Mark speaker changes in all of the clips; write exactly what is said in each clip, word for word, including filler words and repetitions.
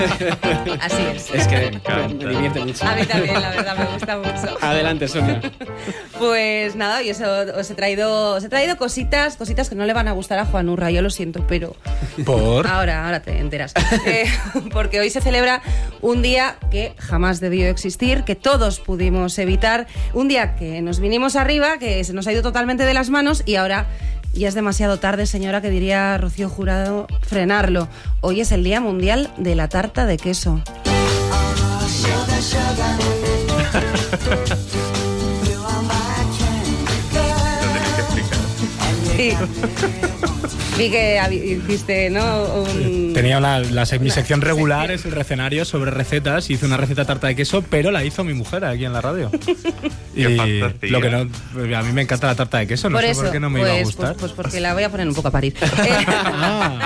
Speaker 1: Así es.
Speaker 2: Es que me, me divierte mucho.
Speaker 1: A mí también, la verdad, me gusta mucho.
Speaker 2: Adelante, Sonia.
Speaker 1: Pues nada, y eso os he traído, os he traído cositas, cositas que no le van a gustar a Juan Urra, yo lo siento, pero...
Speaker 3: ¿Por?
Speaker 1: Ahora, ahora te enteras. Eh, porque hoy se celebra un día que jamás debió existir, que todos pudimos evitar, un día que nos vinimos arriba, que se nos ha ido totalmente de las manos y ahora... Ya es demasiado tarde, señora, que diría Rocío Jurado, frenarlo. Hoy es el Día Mundial de la Tarta de Queso. Sí. Vi que hiciste, ¿no? Un...
Speaker 3: Tenía una, la, mi sección regular, es el recenario sobre recetas. Hice una receta de tarta de queso, pero la hizo mi mujer aquí en la radio. Y lo que no, a mí me encanta la tarta de queso, no
Speaker 1: por
Speaker 3: sé
Speaker 1: eso,
Speaker 3: por qué no me
Speaker 1: pues,
Speaker 3: iba a gustar.
Speaker 1: Pues, pues porque la voy a poner un poco a parir.
Speaker 3: Ah,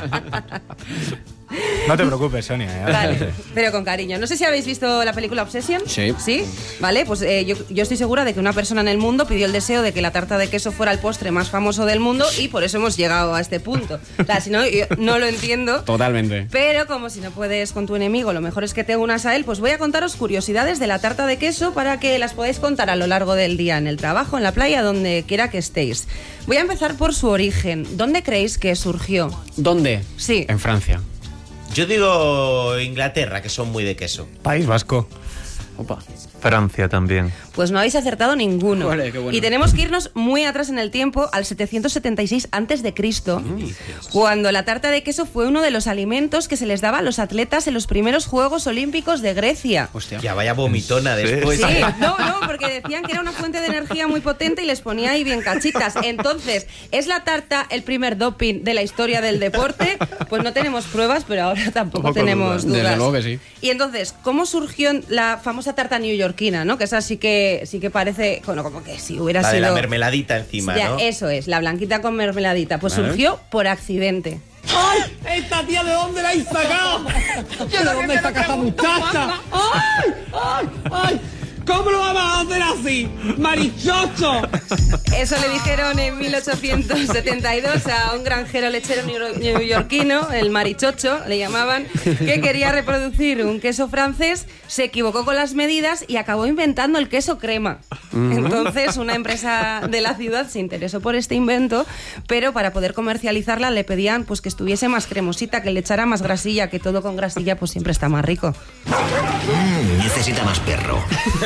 Speaker 3: no te preocupes, Sonia. ¿eh?
Speaker 1: Vale, pero con cariño. No sé si habéis visto la película Obsession.
Speaker 2: Sí.
Speaker 1: ¿Sí? Vale, pues eh, yo, yo estoy segura de que una persona en el mundo pidió el deseo de que la tarta de queso fuera el postre más famoso del mundo y por eso hemos llegado a este punto. O sea, si no, yo no lo entiendo.
Speaker 2: Totalmente.
Speaker 1: Pero como si no puedes con tu enemigo, lo mejor es que te unas a él, pues voy a contaros curiosidades de la tarta de queso para que las podáis contar a lo largo del día, en el trabajo, en la playa, donde quiera que estéis. Voy a empezar por su origen. ¿Dónde creéis que surgió?
Speaker 2: ¿Dónde?
Speaker 1: Sí.
Speaker 2: En Francia.
Speaker 4: Yo digo Inglaterra, que son muy de queso.
Speaker 3: País Vasco.
Speaker 2: Opa.
Speaker 5: Francia también.
Speaker 1: Pues no habéis acertado ninguno.
Speaker 2: Vale, qué bueno.
Speaker 1: Y tenemos que irnos muy atrás en el tiempo, al setecientos setenta y seis antes de Cristo, cuando la tarta de queso fue uno de los alimentos que se les daba a los atletas en los primeros Juegos Olímpicos de Grecia.
Speaker 2: Hostia.
Speaker 4: Ya vaya vomitona después.
Speaker 1: Sí, no, no, porque decían que era una fuente de energía muy potente y les ponía ahí bien cachitas. Entonces, ¿es la tarta el primer doping de la historia del deporte? Pues no tenemos pruebas, pero ahora tampoco
Speaker 5: Tampoco
Speaker 1: tenemos
Speaker 5: dudas.
Speaker 1: dudas.
Speaker 2: Desde luego que sí.
Speaker 1: Y entonces, ¿cómo surgió la famosa tarta neoyorquina, ¿no? Que esa sí que sí que parece, bueno, como que si hubiera
Speaker 4: La de
Speaker 1: sido...
Speaker 4: la mermeladita encima,
Speaker 1: Ya,
Speaker 4: ¿no?
Speaker 1: eso es, la blanquita con mermeladita. Pues
Speaker 2: Vale.
Speaker 1: surgió por accidente.
Speaker 6: ¡Ay! ¿Esta tía de dónde la has sacado? ¿De dónde saca esta muchacha? ¡Ay! ¡Ay! ¡Ay! ¿Cómo lo vamos a hacer así? ¡Marichocho!
Speaker 1: Eso le dijeron en mil ochocientos setenta y dos a un granjero lechero neo- neoyorquino, el Marichocho, le llamaban, que quería reproducir un queso francés, se equivocó con las medidas y acabó inventando el queso crema. Entonces, una empresa de la ciudad se interesó por este invento, pero para poder comercializarla le pedían pues que estuviese más cremosita, que le echara más grasilla, que todo con grasilla pues siempre está más rico.
Speaker 7: Mm, necesita más perro.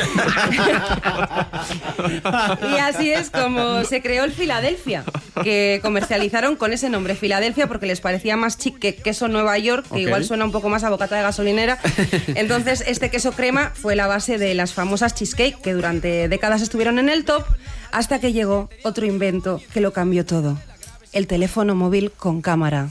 Speaker 1: Y así es como se creó el Filadelfia, que comercializaron con ese nombre, Filadelfia, porque les parecía más chic que queso Nueva York, que
Speaker 2: Ok.
Speaker 1: igual suena un poco más a bocata de gasolinera. Entonces, este queso crema fue la base de las famosas cheesecake, que durante décadas estuvieron en el top, hasta que llegó otro invento que lo cambió todo: el teléfono móvil con cámara.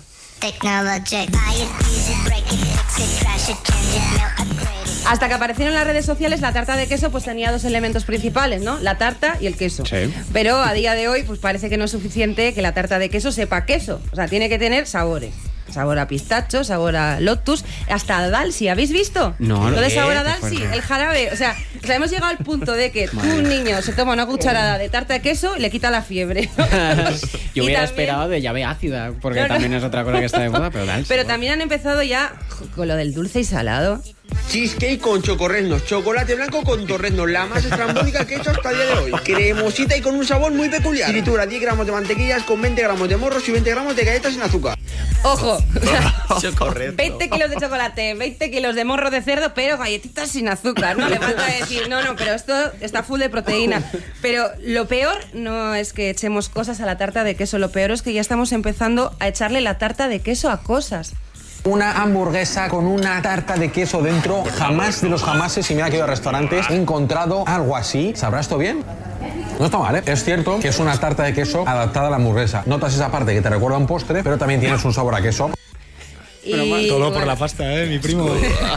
Speaker 1: Hasta que aparecieron las redes sociales, la tarta de queso pues tenía dos elementos principales, ¿no? La tarta y el queso.
Speaker 2: Sí.
Speaker 1: Pero a día de hoy pues parece que no es suficiente que la tarta de queso sepa queso. O sea, tiene que tener sabores. Sabor a pistacho, sabor a lotus, hasta a Dalsi. ¿Habéis visto?
Speaker 2: No,
Speaker 1: Lo de
Speaker 2: ¿qué?
Speaker 1: sabor a
Speaker 2: Qué
Speaker 1: Dalsi,
Speaker 2: fuerte.
Speaker 1: el jarabe. O sea, o sea, hemos llegado al punto de que un niño se toma una cucharada de tarta de queso y le quita la fiebre.
Speaker 2: Yo
Speaker 1: Y
Speaker 2: hubiera
Speaker 1: también-
Speaker 2: esperado de llave ácida, porque
Speaker 1: No, no.
Speaker 2: también es otra cosa que está de moda, pero tal.
Speaker 1: Pero también han empezado ya con lo del dulce y salado.
Speaker 6: Cheesecake con chocorreznos, chocolate blanco con torreznos, la más estrambótica que he hecho hasta el día de hoy. Cremosita y con un sabor muy peculiar. Fritura, diez gramos de mantequillas con veinte gramos de morros y veinte gramos de galletas sin azúcar.
Speaker 1: ¡Ojo!
Speaker 4: Correcto.
Speaker 1: veinte kilos de chocolate, veinte kilos de morro de cerdo, pero galletitas sin azúcar, ¿no? Le falta decir, no, no, pero esto está full de proteína. Pero lo peor no es que echemos cosas a la tarta de queso, lo peor es que ya estamos empezando a echarle la tarta de queso a cosas.
Speaker 8: Una hamburguesa con una tarta de queso dentro, jamás de los jamases, y mira que he ido a restaurantes, he encontrado algo así. ¿Sabrá esto bien? No está mal, ¿eh? Es cierto que es una tarta de queso adaptada a la hamburguesa. Notas esa parte que te recuerda a un postre, pero también tienes un sabor a queso.
Speaker 1: Y,
Speaker 3: Todo por
Speaker 1: bueno,
Speaker 3: la pasta, ¿eh? Mi primo.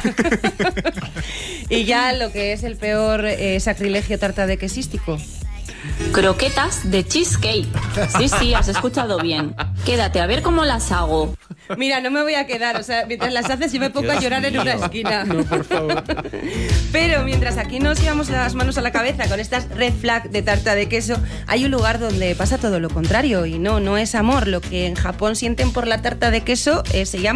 Speaker 1: y ya lo que es el peor eh, sacrilegio tarta de quesístico.
Speaker 9: Croquetas de cheesecake. Sí, sí, has escuchado bien. Quédate a ver cómo las hago.
Speaker 1: Mira, no me voy a quedar, o sea, mientras las haces yo me pongo a llorar en una esquina. No, por favor. Pero mientras aquí nos llevamos las manos a la cabeza con estas red flag de tarta de queso, hay un lugar donde pasa todo lo contrario y no, no es amor. Lo que en Japón sienten por la tarta de queso eh, se llama